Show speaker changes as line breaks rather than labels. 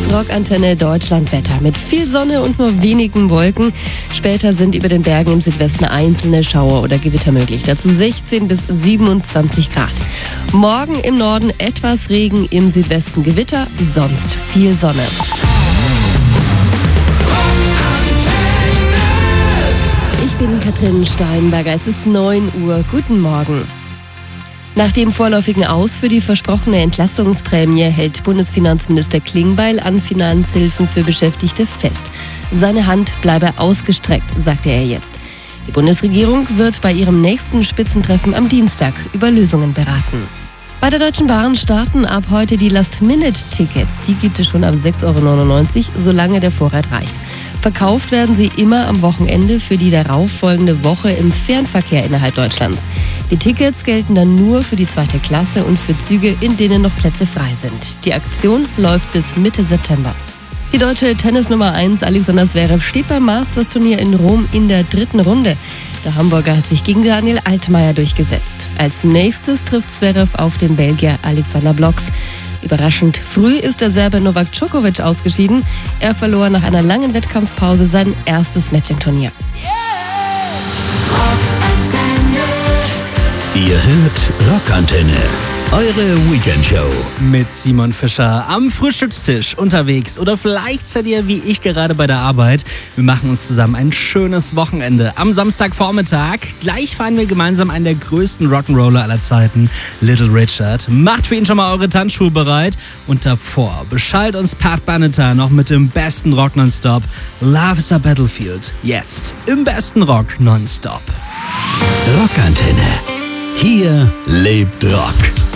Rockantenne Deutschlandwetter mit viel Sonne und nur wenigen Wolken. Später sind über den Bergen im Südwesten einzelne Schauer oder Gewitter möglich. Dazu 16 bis 27 Grad. Morgen im Norden etwas Regen, im Südwesten Gewitter, sonst viel Sonne. Ich bin Katrin Steinberger. Es ist 9 Uhr. Guten Morgen. Nach dem vorläufigen Aus für die versprochene Entlastungsprämie hält Bundesfinanzminister Klingbeil an Finanzhilfen für Beschäftigte fest. Seine Hand bleibe ausgestreckt, sagte er jetzt. Die Bundesregierung wird bei ihrem nächsten Spitzentreffen am Dienstag über Lösungen beraten. Bei der Deutschen Bahn starten ab heute die Last-Minute-Tickets. Die gibt es schon ab 6,99 €, solange der Vorrat reicht. Verkauft werden sie immer am Wochenende für die darauffolgende Woche im Fernverkehr innerhalb Deutschlands. Die Tickets gelten dann nur für die 2. Klasse und für Züge, in denen noch Plätze frei sind. Die Aktion läuft bis Mitte September. Die deutsche Tennisnummer 1 Alexander Zverev steht beim Masters-Turnier in Rom in der 3. Runde. Der Hamburger hat sich gegen Daniel Altmaier durchgesetzt. Als nächstes trifft Zverev auf den Belgier Alexander Blocks. Überraschend früh ist der Serbe Novak Djokovic ausgeschieden. Er verlor nach einer langen Wettkampfpause sein erstes Match im Turnier.
Ihr hört Rockantenne, eure Weekendshow.
Mit Simon Fischer am Frühstückstisch unterwegs oder vielleicht seid ihr wie ich gerade bei der Arbeit. Wir machen uns zusammen ein schönes Wochenende am Samstagvormittag. Gleich feiern wir gemeinsam einen der größten Rock'n'Roller aller Zeiten, Little Richard. Macht für ihn schon mal eure Tanzschuhe bereit und davor beschallt uns Pat Benatar noch mit dem besten Rock nonstop. Love is a Battlefield. Jetzt im besten Rock nonstop.
Rockantenne. Hier lebt Rock.